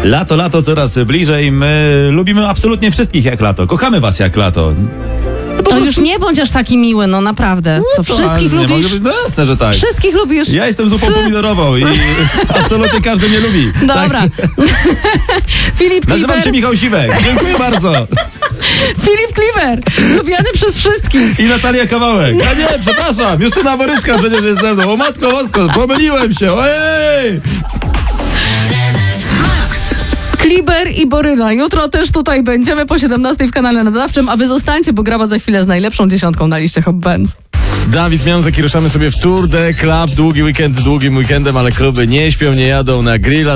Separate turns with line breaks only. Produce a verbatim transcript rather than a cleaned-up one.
Lato, lato coraz bliżej. My lubimy absolutnie wszystkich jak lato. Kochamy was jak lato.
No prostu... już nie bądź aż taki miły, no naprawdę.
No
co,
co,
wszystkich
nie
lubisz?
Mogę być, no jasne, że tak.
Wszystkich lubisz?
Ja jestem zupą
C...
pomidorową i absolutnie każdy mnie lubi.
Dobra.
Tak.
Filip Kliwer.
Nazywam się Michał Siwek. Dziękuję bardzo.
Filip Kliwer. Lubiany przez wszystkich.
I Natalia Kawałek. A nie, przepraszam. Justyna Borycka przecież jest ze mną. O matko bosko, pomyliłem się. Ojej.
Kliber i Boryna. Jutro też tutaj będziemy po siedemnastej w kanale nadawczym, a wy zostańcie, bo graba za chwilę z najlepszą dziesiątką na liście Hot Bands.
Dawid Miązek i ruszamy sobie w Tour de Club. Długi weekend długim weekendem, ale kluby nie śpią, nie jadą na grilla.